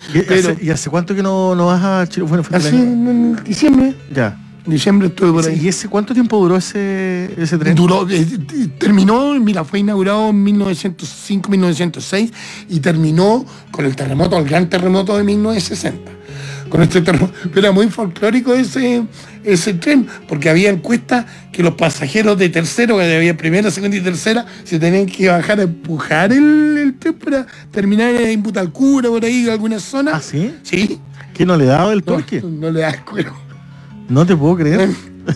¿Y hace cuánto que no vas a Chile? Bueno, fue hace en diciembre. Ya. En diciembre estuve por ahí. ¿Y cuánto tiempo duró ese tren? Terminó, mira, fue inaugurado en 1905, 1906 y terminó con el terremoto, el gran terremoto de 1960. Con este terremoto. Pero era muy folclórico ese tren, porque había encuestas que los pasajeros de tercero, que había primera, segunda y tercera, se tenían que bajar a empujar el tren para terminar en Butalcura, por ahí, en alguna zona. ¿Ah, sí? Sí. ¿Que no le daba el torque? No le da cuero. No te puedo creer.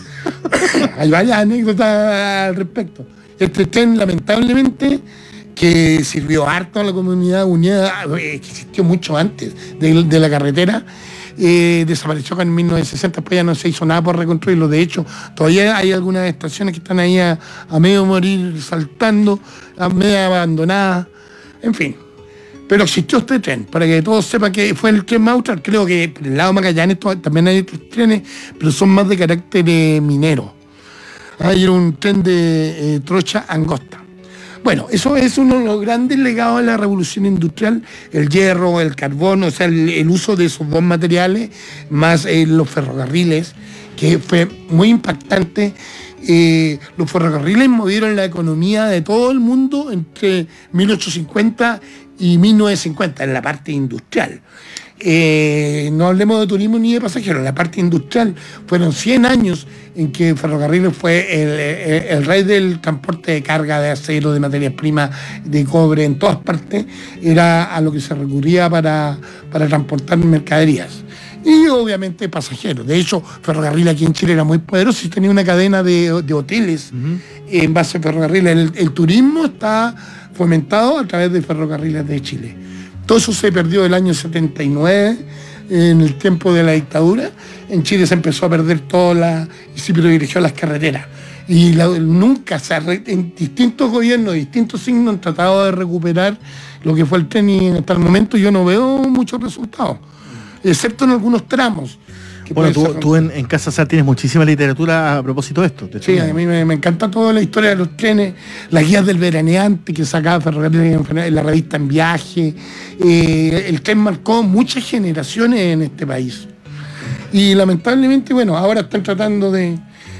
Hay varias anécdotas al respecto. Este tren, lamentablemente, que sirvió harto a la comunidad unida, que existió mucho antes de la carretera, desapareció en 1960, después ya no se hizo nada por reconstruirlo. De hecho, todavía hay algunas estaciones que están ahí a medio morir, saltando, a medio abandonadas, en fin. Pero existió este tren, para que todos sepan que fue el tren Maustral. Creo que por el lado de Magallanes también hay otros trenes, pero son más de carácter minero. Hay un tren de trocha angosta. Bueno, eso es uno de los grandes legados de la revolución industrial, el hierro, el carbón, o sea, el uso de esos dos materiales, más los ferrocarriles, que fue muy impactante. Los ferrocarriles movieron la economía de todo el mundo entre 1850 y 1950, en la parte industrial. No hablemos de turismo ni de pasajeros, en la parte industrial fueron 100 años en que ferrocarriles fue el rey del transporte de carga, de acero, de materias primas, de cobre, en todas partes, era a lo que se recurría para transportar mercaderías. Y obviamente pasajeros. De hecho, ferrocarril aquí en Chile era muy poderoso y tenía una cadena de hoteles en base a ferrocarriles. El turismo está fomentado a través de ferrocarriles de Chile. Todo eso se perdió el año 79, en el tiempo de la dictadura. En Chile se empezó a perder y se privilegió las carreteras. Y nunca en distintos gobiernos, distintos signos han tratado de recuperar lo que fue el tren, y hasta el momento yo no veo muchos resultados, excepto en algunos tramos. Bueno, tú en Casa SAR tienes muchísima literatura a propósito de esto. Sí, a mí me encanta toda la historia de los trenes, las guías del veraneante que sacaba Ferrocarril en la revista En Viaje. El tren marcó muchas generaciones en este país. Y lamentablemente, bueno, ahora están tratando de...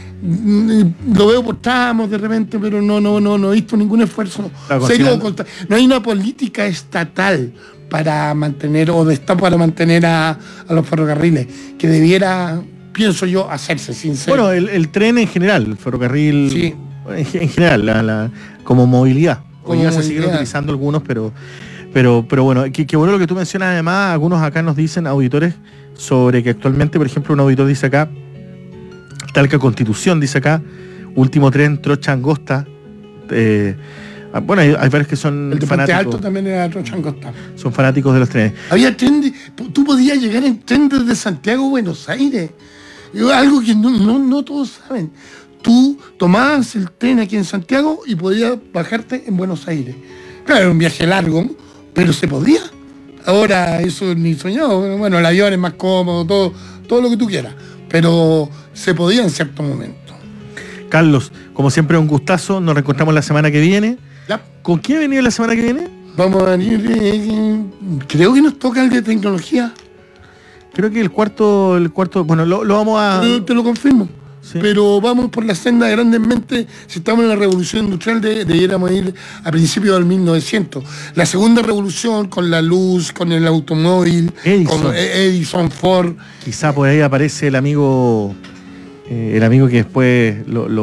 Lo veo por tramos de repente, pero no he visto ningún esfuerzo serio. No hay una política estatal para mantener, o de Estado para mantener a los ferrocarriles, que debiera, pienso yo, hacerse sincero. Bueno, el tren en general, el ferrocarril, sí, en general, como movilidad. Hoy ya se siguen utilizando algunos, pero bueno, qué bueno lo que tú mencionas. Además, algunos acá nos dicen, auditores, sobre que actualmente, por ejemplo, un auditor dice acá, Talca Constitución, dice acá, último tren, trocha angosta. Bueno, hay varios que son el fanáticos. Alto también era trocha angosta. Son fanáticos de los trenes. Había tren, tú podías llegar en tren desde Santiago a Buenos Aires. Algo que no todos saben. Tú tomabas el tren aquí en Santiago y podías bajarte en Buenos Aires. Claro, era un viaje largo, pero se podía. Ahora eso ni soñado. Bueno, el avión es más cómodo, todo lo que tú quieras. Pero se podía en cierto momento. Carlos, como siempre, un gustazo. Nos reencontramos la semana que viene. ¿Ya? ¿Con quién venir la semana que viene? Vamos a venir, creo que nos toca el de tecnología. Creo que el cuarto, bueno, lo vamos a... Te lo confirmo. Sí. Pero vamos por la senda grandemente. Si estamos en la revolución industrial, debiéramos ir a principios del 1900. La segunda revolución, con la luz, con el automóvil, con Edison, Ford. Quizá por ahí aparece el amigo que después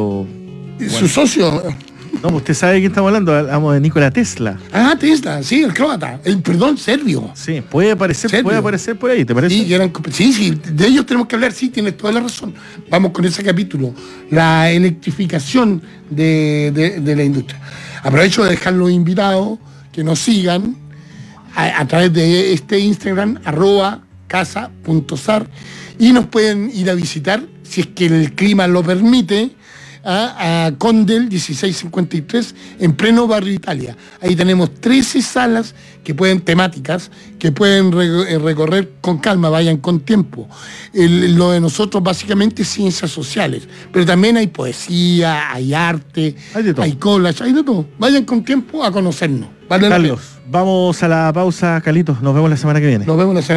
su socio. No, usted sabe de quién estamos hablando. Hablamos de Nikola Tesla. Ah, Tesla, sí, el croata. Serbio. Sí, puede aparecer por ahí, ¿te parece? Sí, de ellos tenemos que hablar, sí, tienes toda la razón. Vamos con ese capítulo, la electrificación de la industria. Aprovecho de dejarlos invitados, que nos sigan a través de este Instagram, @casa.sar, y nos pueden ir a visitar, si es que el clima lo permite, a Condel 1653, en pleno barrio Italia. Ahí tenemos 13 salas temáticas que pueden recorrer con calma, vayan con tiempo. Lo de nosotros básicamente es ciencias sociales, pero también hay poesía, hay arte, hay collage, hay de todo. Vayan con tiempo a conocernos. Carlos, vamos a la pausa, Carlitos. Nos vemos la semana que viene. Nos vemos la semana